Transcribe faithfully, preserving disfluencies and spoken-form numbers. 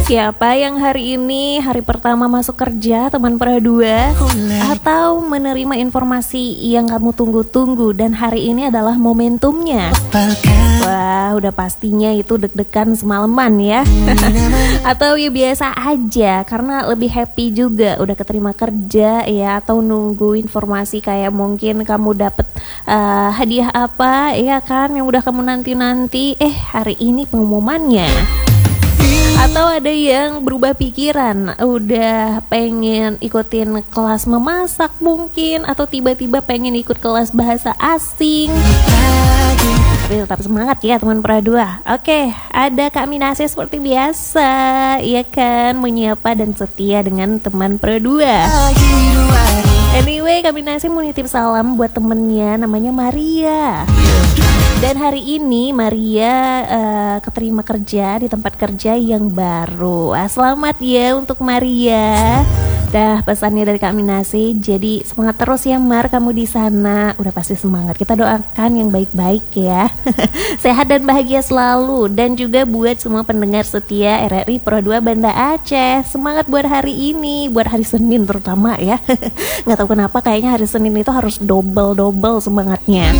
Siapa yang hari ini hari pertama masuk kerja, teman Pra dua, atau menerima informasi yang kamu tunggu-tunggu dan hari ini adalah momentumnya? Wah, udah pastinya itu deg-degan semalaman ya. Atau ya biasa aja karena lebih happy juga udah keterima kerja ya, atau nunggu informasi kayak mungkin kamu dapet uh, hadiah apa ya kan yang udah kamu nanti-nanti, eh hari ini pengumumannya. Atau ada yang berubah pikiran, udah pengen ikutin kelas memasak mungkin, atau tiba-tiba pengen ikut kelas bahasa asing. Tapi tetap semangat ya teman Pra dua. Oke, ada Kak Minase seperti biasa, iya kan, menyapa dan setia dengan teman Pra dua. Anyway, Kak Minase mau nitip salam buat temennya namanya Maria. Dan hari ini Maria uh, keterima kerja di tempat kerja yang baru. Ah, selamat ya untuk Maria. Dah pesannya dari Kak Minase. Jadi semangat terus ya Mar, kamu di sana. Udah pasti semangat. Kita doakan yang baik-baik ya. Sehat dan bahagia selalu. Dan juga buat semua pendengar setia R R I Pro dua Banda Aceh. Semangat buat hari ini, buat hari Senin terutama ya. Nggak tahu kenapa kayaknya hari Senin itu harus double-double semangatnya.